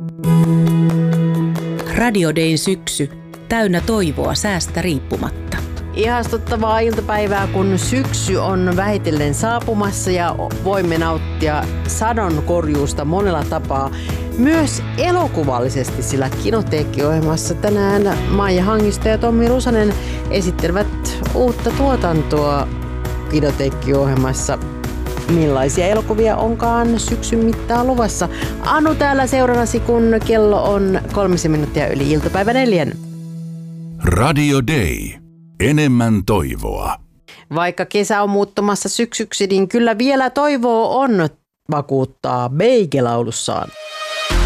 Radio Dayn syksy, täynnä toivoa säästä riippumatta. Ihastuttavaa iltapäivää, kun syksy on vähitellen saapumassa ja voimme nauttia sadonkorjuusta monella tapaa. Myös elokuvallisesti, sillä Kinoteekki-ohjelmassa tänään Maija Hangisto ja Tommi Rusanen esittelevät uutta tuotantoa Kinoteekki-ohjelmassa. Millaisia elokuvia onkaan syksyn mittaan luvassa? Anu täällä seurannasi, kun kello on 3 minuuttia yli iltapäivä 4. Radio Day. Enemmän toivoa. Vaikka kesä on muuttumassa syksyksi, niin kyllä vielä toivoa on, vakuuttaa Beige laulussaan.